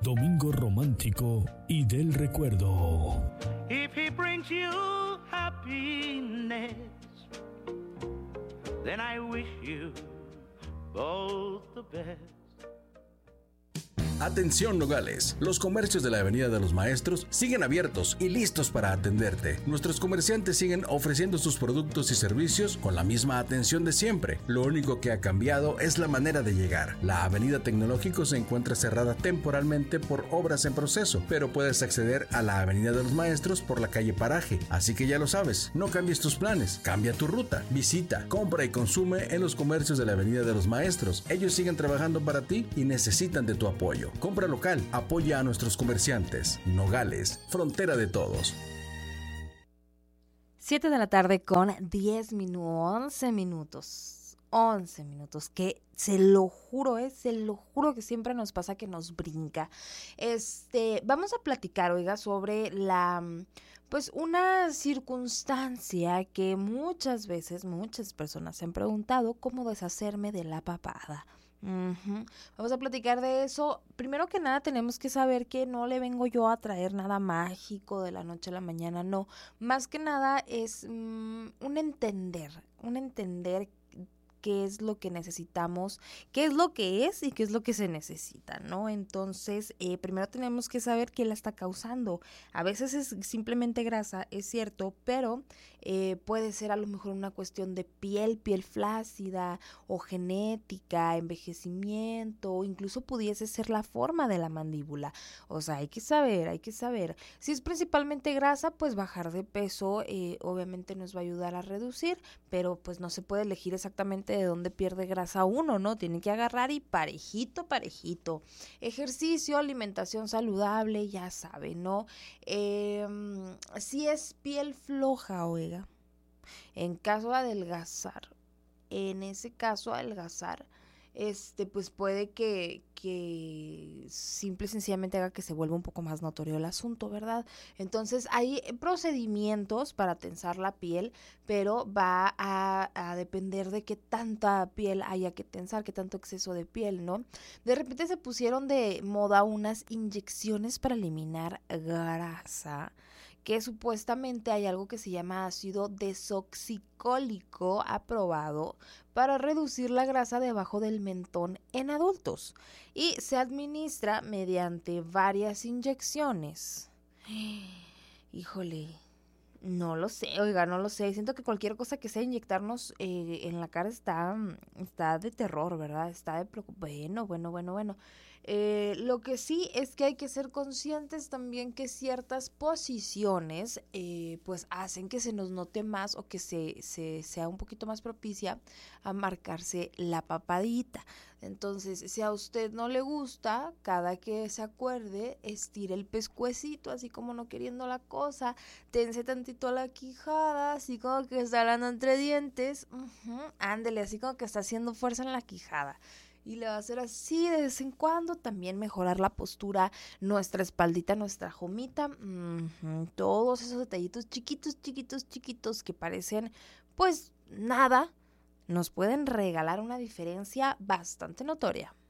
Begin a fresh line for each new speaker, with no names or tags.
Domingo romántico y del recuerdo.
If he brings you happiness, then I wish you both the best.
Atención Nogales, los comercios de la Avenida de los Maestros siguen abiertos y listos para atenderte. Nuestros comerciantes siguen ofreciendo sus productos y servicios con la misma atención de siempre. Lo único que ha cambiado es la manera de llegar. La Avenida Tecnológico se encuentra cerrada temporalmente por obras en proceso, pero puedes acceder a la Avenida de los Maestros por la calle Paraje. Así que ya lo sabes, no cambies tus planes, cambia tu ruta. Visita, compra y consume en los comercios de la Avenida de los Maestros. Ellos siguen trabajando para ti y necesitan de tu apoyo. Compra local, apoya a nuestros comerciantes. Nogales, frontera de todos.
7 de la tarde con 10 minutos, 11 minutos, que se lo juro que siempre nos pasa que nos brinca. Vamos a platicar, oiga, sobre una circunstancia que muchas veces, muchas personas se han preguntado: ¿cómo deshacerme de la papada? Vamos a platicar de eso. Primero que nada tenemos que saber que no le vengo yo a traer nada mágico de la noche a la mañana, no. Más que nada es un entender qué es lo que necesitamos, qué es lo que es y qué es lo que se necesita, ¿no? Entonces, primero tenemos que saber qué la está causando. A veces es simplemente grasa, es cierto, pero puede ser a lo mejor una cuestión de piel flácida o genética, envejecimiento, o incluso pudiese ser la forma de la mandíbula. O sea, hay que saber. Si es principalmente grasa, pues bajar de peso obviamente nos va a ayudar a reducir, pero pues no se puede elegir exactamente de dónde pierde grasa uno, ¿no? Tiene que agarrar y parejito. Ejercicio, alimentación saludable, ya sabe, ¿no? Si es piel floja, oiga, en ese caso adelgazar, pues puede que simple y sencillamente haga que se vuelva un poco más notorio el asunto, ¿verdad? Entonces hay procedimientos para tensar la piel, pero va a depender de qué tanta piel haya que tensar, qué tanto exceso de piel, ¿no? De repente se pusieron de moda unas inyecciones para eliminar grasa, que supuestamente hay algo que se llama ácido desoxicólico aprobado para reducir la grasa debajo del mentón en adultos, y se administra mediante varias inyecciones. Híjole, no lo sé, siento que cualquier cosa que sea inyectarnos en la cara está de terror, ¿verdad? Está de bueno. Lo que sí es que hay que ser conscientes también que ciertas posiciones pues hacen que se nos note más, o que se sea un poquito más propicia a marcarse la papadita. Entonces, si a usted no le gusta, cada que se acuerde, estire el pescuecito, así como no queriendo la cosa, tense tantito a la quijada, así como que está hablando entre dientes, ándele, así como que está haciendo fuerza en la quijada. Y le va a hacer así de vez en cuando, también mejorar la postura, nuestra espaldita, nuestra jomita, todos esos detallitos chiquitos que parecen pues nada, nos pueden regalar una diferencia bastante notoria.